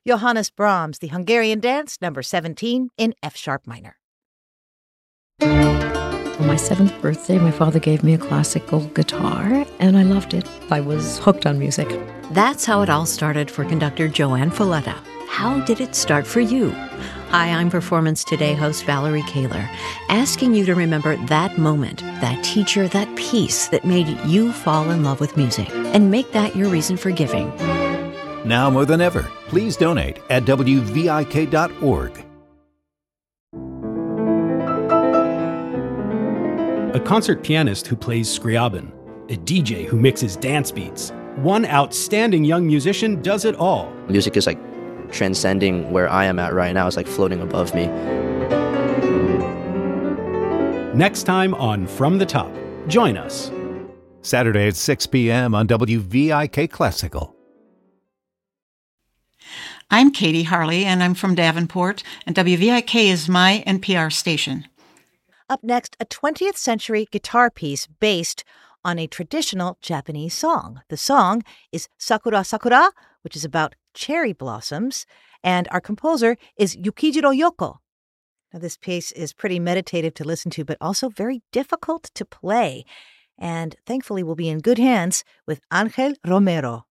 Johannes Brahms, the Hungarian Dance, number 17 in F-sharp minor. For my 7th birthday, my father gave me a classical guitar, and I loved it. I was hooked on music. That's how it all started for conductor Joanne Folletta. How did it start for you? Hi, I'm Performance Today host Valerie Kaler, asking you to remember that moment, that teacher, that piece that made you fall in love with music, and make that your reason for giving. Now more than ever, please donate at wvik.org. A concert pianist who plays Scriabin, a DJ who mixes dance beats. One outstanding young musician does it all. Music is like transcending where I am at right now. It's like floating above me. Next time on From the Top, join us. Saturday at 6 p.m. on WVIK Classical. I'm Katie Harley, and I'm from Davenport, and WVIK is my NPR station. Up next, a 20th century guitar piece based on a traditional Japanese song. The song is Sakura Sakura, which is about cherry blossoms, and our composer is Yukijiro Yoko. Now, this piece is pretty meditative to listen to, but also very difficult to play, and thankfully we'll be in good hands with Angel Romero.